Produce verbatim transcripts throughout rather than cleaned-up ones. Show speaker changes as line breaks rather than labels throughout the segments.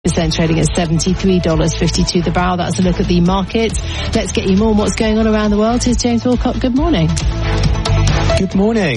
percent trading at seventy-three dollars fifty-two the barrel. That's a look at the market. Let's get you more on what's going on around the world. Here's James Wilcock. Good morning.
Good morning.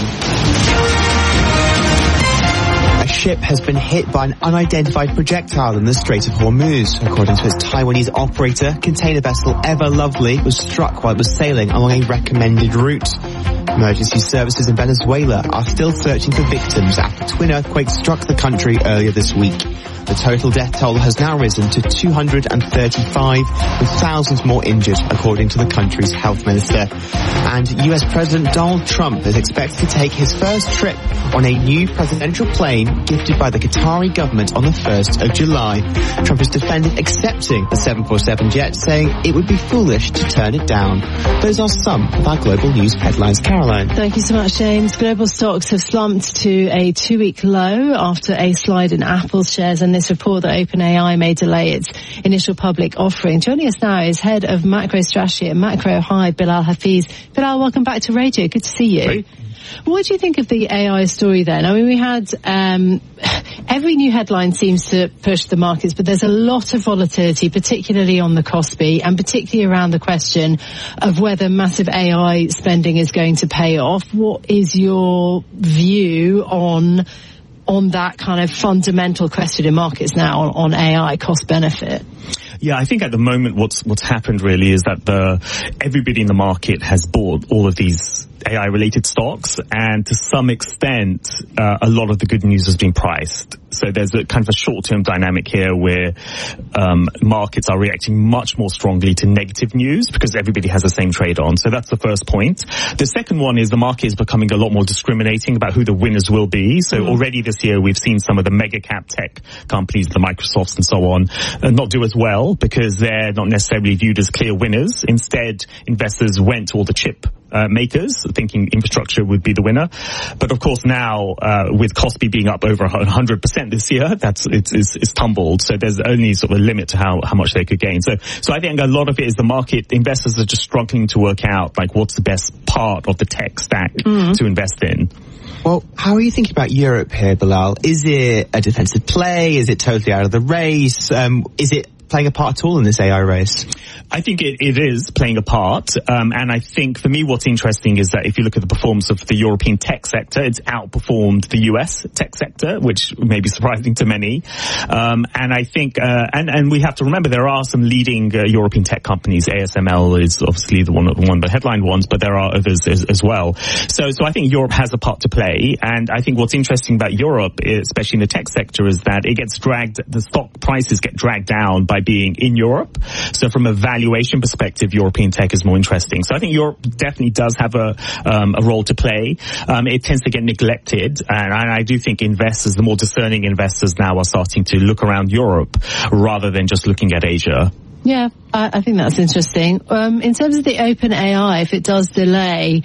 A ship has been hit by an unidentified projectile in the Strait of Hormuz. According to its Taiwanese operator, container vessel Ever Lovely was struck while it was sailing along a recommended route. Emergency services in Venezuela are still searching for victims after twin earthquakes struck the country earlier this week. The total death toll has now risen to two hundred thirty-five, with thousands more injured, according to the country's health minister. And U S President Donald Trump is expected to take his first trip on a new presidential plane gifted by the Qatari government on the first of July. Trump has defended accepting the seven forty-seven jet, saying it would be foolish to turn it down. Those are some of our global news headlines. Caroline.
Thank you so much, James. Global stocks have slumped to a two-week low after a slide in Apple's shares and this report that OpenAI may delay its initial public offering. Joining us now is head of macro strategy at Macro High, Bilal Hafiz. Bilal, welcome back to radio. Good to see you.
Great.
What do you think of the A I story then? I mean, we had um, every new headline seems to push the markets, but there's a lot of volatility, particularly on the Kospi, and particularly around the question of whether massive A I spending is going to pay off. What is your view on on that kind of fundamental question in markets now on, on A I cost benefit?
Yeah, I think at the moment what's what's happened really is that the everybody in the market has bought all of these A I-related stocks, and to some extent, uh, a lot of the good news has been priced. So there's a kind of a short-term dynamic here where um, markets are reacting much more strongly to negative news because everybody has the same trade on. So that's the first point. The second one is the market is becoming a lot more discriminating about who the winners will be. So mm-hmm. already this year we've seen some of the mega cap tech companies, the Microsofts and so on, uh, not do as well because they're not necessarily viewed as clear winners. Instead, investors went to all the chip Uh, makers, thinking infrastructure would be the winner. But of course now, uh, with Kospi being up over one hundred percent this year, that's, it's, it's, it's tumbled. So there's only sort of a limit to how, how much they could gain. So, so I think a lot of it is the market, investors are just struggling to work out, like, what's the best part of the tech stack mm-hmm. to invest in.
Well, how are you thinking about Europe here, Bilal? Is it a defensive play? Is it totally out of the race? Um, is it playing a part at all in this A I race?
I think it, it is playing a part, um, and I think for me what's interesting is that if you look at the performance of the European tech sector, it's outperformed the U S tech sector, which may be surprising to many. Um, and I think, uh, and, and we have to remember there are some leading uh, European tech companies. A S M L is obviously the one, one of the headline ones, but there are others as, as well. So, so I think Europe has a part to play, and I think what's interesting about Europe, especially in the tech sector, is that it gets dragged, the stock prices get dragged down by being in Europe. So from a valuation perspective, European tech is more interesting. So I think Europe definitely does have a um, a role to play. Um, it tends to get neglected, and I, I do think investors, the more discerning investors now, are starting to look around Europe rather than just looking at Asia.
Yeah, I, I think that's interesting. Um, in terms of the OpenAI, if it does delay,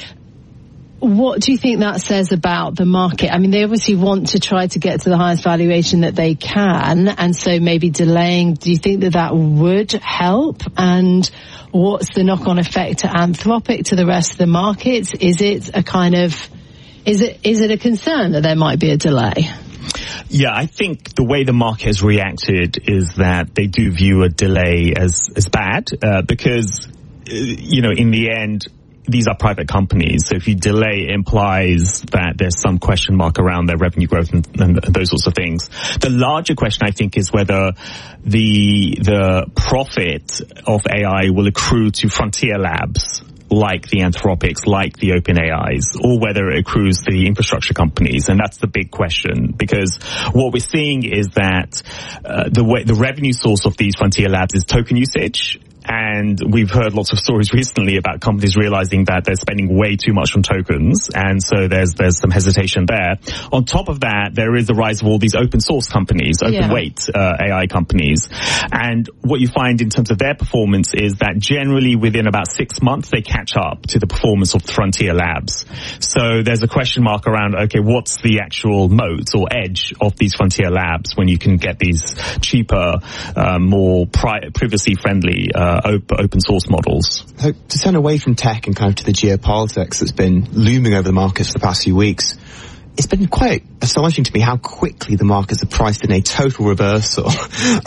what do you think that says about the market? I mean, they obviously want to try to get to the highest valuation that they can, and so maybe delaying, do you think that that would help? And what's the knock-on effect to Anthropic, to the rest of the markets? Is it a kind of, is it is it a concern that there might be a delay?
Yeah, I think the way the market has reacted is that they do view a delay as, as bad, uh, because, uh, you know, in the end, these are private companies, so if you delay, it implies that there's some question mark around their revenue growth and, and those sorts of things. The larger question, I think, is whether the the profit of A I will accrue to frontier labs like the Anthropics, like the OpenAIs, or whether it accrues to the infrastructure companies. And that's the big question, because what we're seeing is that uh, the way, the revenue source of these frontier labs is token usage. And we've heard lots of stories recently about companies realizing that they're spending way too much on tokens, and so there's there's some hesitation there. On top of that, there is the rise of all these open source companies, open yeah. weight uh, A I companies. And what you find in terms of their performance is that generally within about six months, they catch up to the performance of the frontier labs. So there's a question mark around, okay, what's the actual moat or edge of these frontier labs when you can get these cheaper, uh, more pri- privacy-friendly uh, open source models?
So to turn away from tech and kind of to the geopolitics that's been looming over the markets for the past few weeks, it's been quite astonishing to me how quickly the markets have priced in a total reversal